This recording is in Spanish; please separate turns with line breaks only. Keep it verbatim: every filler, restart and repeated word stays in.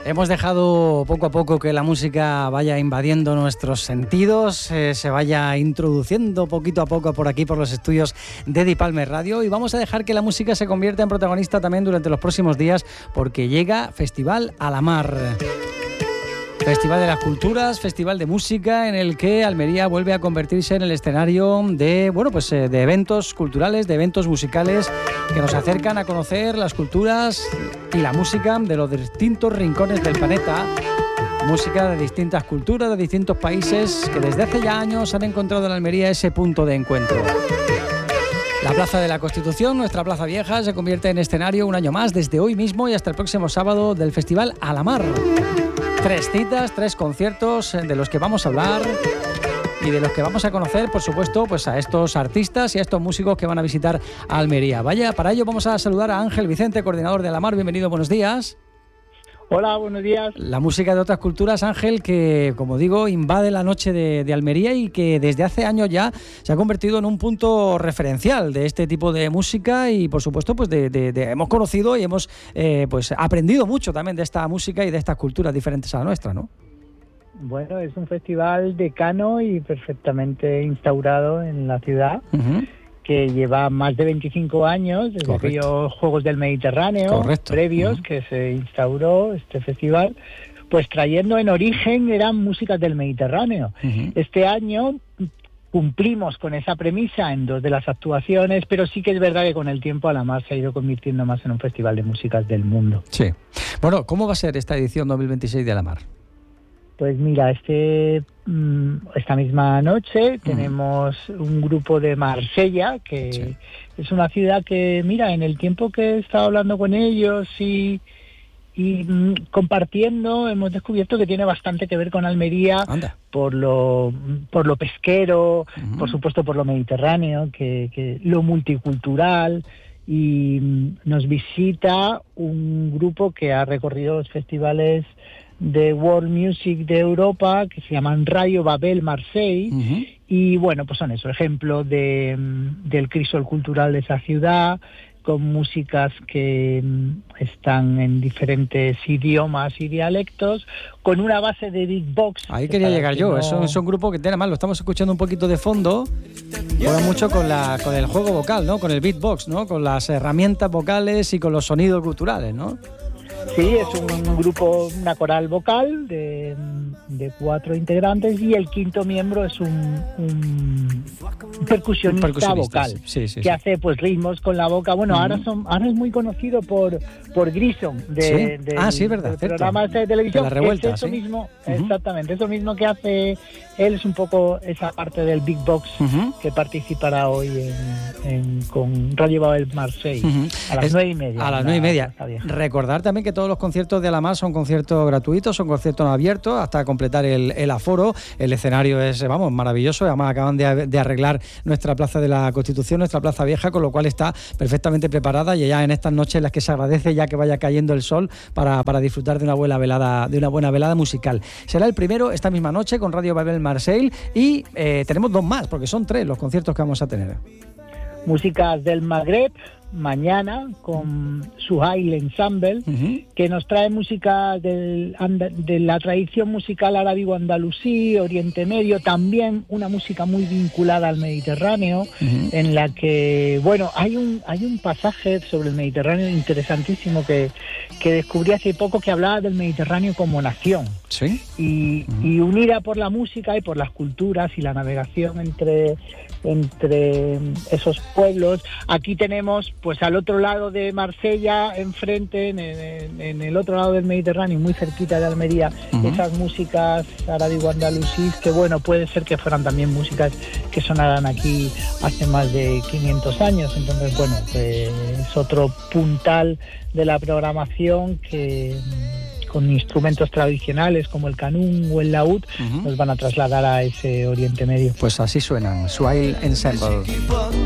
Hemos dejado poco a poco que la música vaya invadiendo nuestros sentidos, eh, se vaya introduciendo poquito a poco por aquí, por los estudios de Di Palme Radio, y vamos a dejar que la música se convierta en protagonista también durante los próximos días, porque llega Festival a la Mar. Festival de las Culturas, festival de música en el que Almería vuelve a convertirse en el escenario de, bueno, pues, de eventos culturales, de eventos musicales que nos acercan a conocer las culturas y la música de los distintos rincones del planeta. Música de distintas culturas, de distintos países que desde hace ya años han encontrado en Almería ese punto de encuentro. La Plaza de la Constitución, nuestra Plaza Vieja, se convierte en escenario un año más desde hoy mismo y hasta el próximo sábado del Festival a la Mar. Tres citas, tres conciertos de los que vamos a hablar y de los que vamos a conocer, por supuesto, pues a estos artistas y a estos músicos que van a visitar Almería. Vaya, para ello vamos a saludar a Ángel Vicente, coordinador de la Mar. Bienvenido, buenos días.
Hola, buenos días.
La música de otras culturas, Ángel, que, como digo, invade la noche de, de Almería y que desde hace años ya se ha convertido en un punto referencial de este tipo de música y, por supuesto, pues de, de, de, hemos conocido y hemos eh, pues aprendido mucho también de esta música y de estas culturas diferentes a la nuestra, ¿no?
Bueno, es un festival decano y perfectamente instaurado en la ciudad. Uh-huh. Que lleva más de veinticinco años, desde Correcto. aquellos Juegos del Mediterráneo Correcto. previos, uh-huh. que se instauró este festival, pues trayendo en origen eran músicas del Mediterráneo. Uh-huh. Este año cumplimos con esa premisa en dos de las actuaciones, pero sí que es verdad que con el tiempo a la Mar se ha ido convirtiendo más en un festival de músicas del mundo.
Sí. Bueno, ¿cómo va a ser esta edición dos mil veintiséis de a la Mar?
Pues mira, este esta misma noche tenemos un grupo de Marsella, que sí. es una ciudad que, mira, en el tiempo que he estado hablando con ellos y, y compartiendo, hemos descubierto que tiene bastante que ver con Almería. Anda. por lo por lo pesquero, uh-huh. por supuesto por lo mediterráneo, que, que lo multicultural. Y nos visita un grupo que ha recorrido los festivales de World Music de Europa, que se llaman Radio Babel Marseille, uh-huh. y bueno, pues son eso, ejemplo de, del crisol cultural de esa ciudad, con músicas que están en diferentes idiomas y dialectos, con una base de beatbox.
Ahí quería llegar yo, no... es, un, es un grupo que tiene más, lo estamos escuchando un poquito de fondo, juega mucho con, la, con el juego vocal, ¿no? Con el beatbox, ¿no? Con las herramientas vocales y con los sonidos culturales, ¿no?
Sí, es un grupo, una coral vocal de, de cuatro integrantes y el quinto miembro es un, un percusionista, un percusionista vocal sí, sí, que sí. hace pues ritmos con la boca. Bueno, uh-huh. ahora son ahora es muy conocido por por Grison de,
¿Sí?
de,
ah, sí, verdad,
de programas de televisión.
De la revuelta,
es eso
¿sí?
mismo,
uh-huh.
exactamente, eso mismo que hace él, es un poco esa parte del Big Box uh-huh. que participará hoy en, en, con Radio Babel Marseille uh-huh. a las nueve y media.
A las nueve y media. Recordar también que todos los conciertos de a la Mar son conciertos gratuitos, son conciertos abiertos hasta completar el, el aforo. El escenario es, vamos, maravilloso. Además acaban de, de arreglar nuestra Plaza de la Constitución, nuestra Plaza Vieja, con lo cual está perfectamente preparada y ya en estas noches en las que se agradece ya que vaya cayendo el sol para, para disfrutar de una buena velada, de una buena velada musical. Será el primero esta misma noche con Radio Babel Marseille y eh, tenemos dos más, porque son tres los conciertos que vamos a tener.
Músicas del Magreb, mañana con Suhail Ensemble, uh-huh. que nos trae música del, de la tradición musical arábigo-andalusí, Oriente Medio, también una música muy vinculada al Mediterráneo, uh-huh. en la que, bueno, hay un hay un pasaje sobre el Mediterráneo interesantísimo que, que descubrí hace poco, que hablaba del Mediterráneo como nación.
¿Sí?
Y, uh-huh. y unida por la música y por las culturas y la navegación entre, entre esos pueblos. Aquí tenemos, pues al otro lado de Marsella, enfrente, en, en, en el otro lado del Mediterráneo, muy cerquita de Almería, uh-huh. esas músicas arábigo-andalusíes que, bueno, puede ser que fueran también músicas que sonaran aquí hace más de quinientos años. Entonces, bueno, pues es otro puntal de la programación que, con instrumentos tradicionales como el canún o el laúd, uh-huh. nos van a trasladar a ese Oriente Medio.
Pues así suenan, Suhail Ensemble.